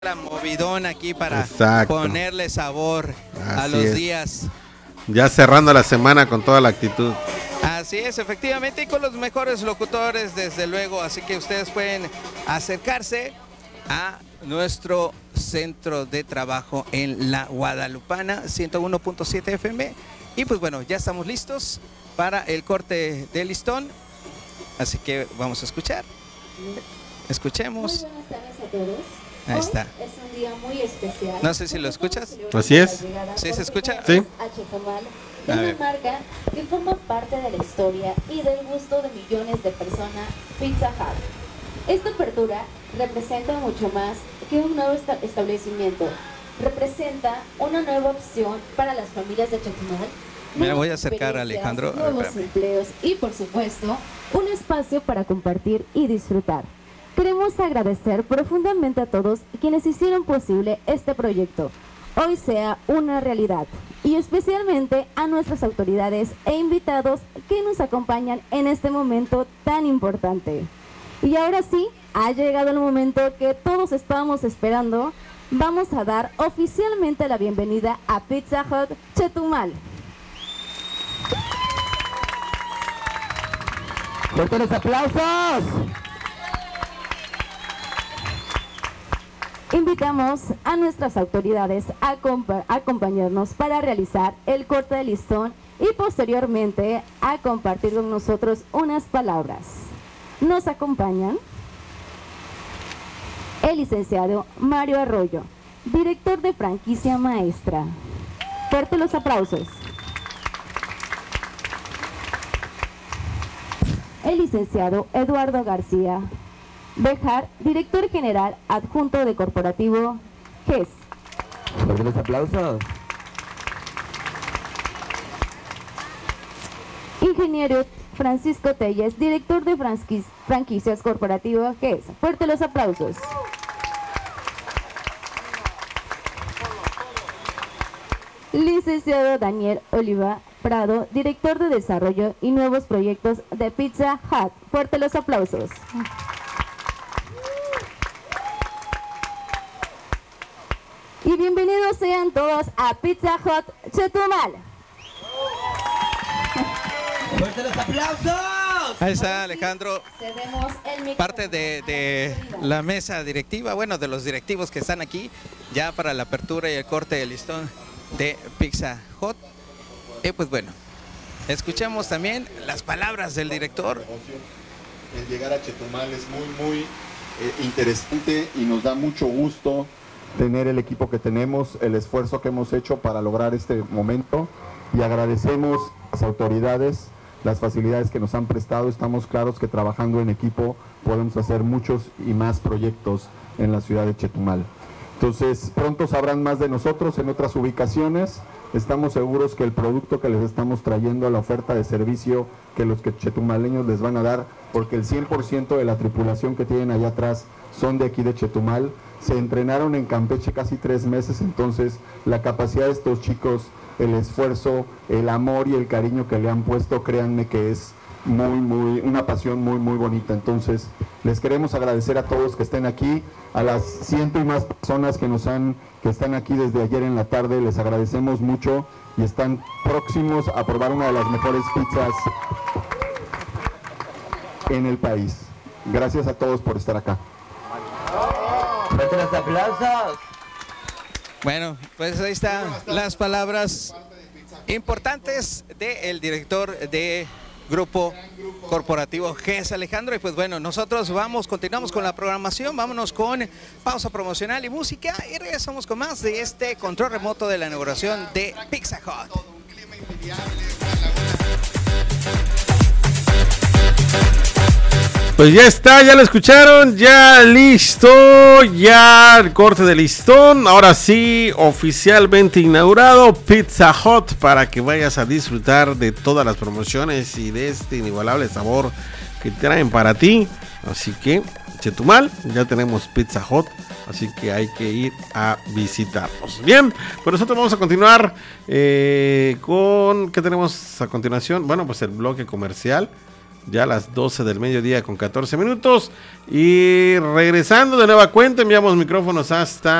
la movidón aquí para Exacto. ponerle sabor a Así los es. días. Ya cerrando la semana con toda la actitud. Así es, efectivamente, y con los mejores locutores, desde luego. Así que ustedes pueden acercarse a nuestro centro de trabajo en la Guadalupana, 101.7 FM. Y pues bueno, ya estamos listos para el corte de listón. Así que vamos a escuchar. Escuchemos. Muy buenas tardes a todos. Ahí Hoy está. es un día muy especial. No sé si lo escuchas. Así es. ¿Sí se escucha? Sí. A Chetumal, A de ver. una marca que forma parte de la historia y del gusto de millones de personas, Pizza Hut. Esta apertura representa mucho más que un nuevo establecimiento. Representa una nueva opción para las familias de Chetumal. Mira, voy a nuevas acercar a experiencias, Alejandro. A ver, nuevos espérame. empleos y, por supuesto, un espacio para compartir y disfrutar. Queremos agradecer profundamente a todos quienes hicieron posible este proyecto hoy sea una realidad, y especialmente a nuestras autoridades e invitados que nos acompañan en este momento tan importante. Y ahora sí, ha llegado el momento que todos estábamos esperando. Vamos a dar oficialmente la bienvenida a Pizza Hut Chetumal. ¡Fuertes los aplausos! Invitamos a nuestras autoridades a acompañarnos para realizar el corte de listón y posteriormente a compartir con nosotros unas palabras. Nos acompañan el licenciado Mario Arroyo, director de franquicia maestra. Fuerte los aplausos. El licenciado Eduardo García Bejar, director general adjunto de Corporativo GES. ¡Fuertes los aplausos! Ingeniero Francisco Telles, director de franquicias Corporativo GES. Fuerte los aplausos. Licenciado Daniel Oliva Prado, director de desarrollo y nuevos proyectos de Pizza Hut. Fuerte los aplausos. Y bienvenidos sean todos a Pizza Hut Chetumal. ¡Fuertes los aplausos! Ahí está Alejandro, Cedemos el micrófono parte a de las autoridades. la mesa directiva, bueno, de los directivos que están aquí ya para la apertura y el corte de listón de Pizza Hut. Y pues bueno, escuchemos también las palabras del director. El llegar a Chetumal es muy interesante y nos da mucho gusto tener el equipo que tenemos, el esfuerzo que hemos hecho para lograr este momento, y agradecemos a las autoridades las facilidades que nos han prestado. Estamos claros que trabajando en equipo podemos hacer muchos y más proyectos en la ciudad de Chetumal. Entonces, pronto sabrán más de nosotros en otras ubicaciones. Estamos seguros que el producto que les estamos trayendo, la oferta de servicio que los chetumaleños les van a dar, porque el 100% de la tripulación que tienen allá atrás son de aquí de Chetumal, se entrenaron en Campeche casi 3 meses, entonces la capacidad de estos chicos, el esfuerzo, el amor y el cariño que le han puesto, créanme que es una pasión muy bonita. Entonces les queremos agradecer a todos que estén aquí, a las ciento y más personas que están aquí desde ayer en la tarde, les agradecemos mucho y están próximos a probar una de las mejores pizzas en el país. Gracias a todos por estar acá. ¡Fuertes los aplausos! Bueno, pues ahí están las palabras importantes del director de Grupo Corporativo GES, Alejandro. Y pues bueno, nosotros continuamos con la programación, vámonos con pausa promocional y música y regresamos con más de este control remoto de la inauguración de Pizza Hut. Pues ya está, ya lo escucharon, ya listo, ya el corte de listón. Ahora sí, oficialmente inaugurado Pizza Hut para que vayas a disfrutar de todas las promociones y de este inigualable sabor que traen para ti. Así que, Chetumal, ya tenemos Pizza Hut, así que hay que ir a visitarlos. Bien, pues nosotros vamos a continuar con... ¿Qué tenemos a continuación? Bueno, pues el bloque comercial. ya a las 12 del mediodía con 14 minutos. Y regresando de nueva cuenta, enviamos micrófonos hasta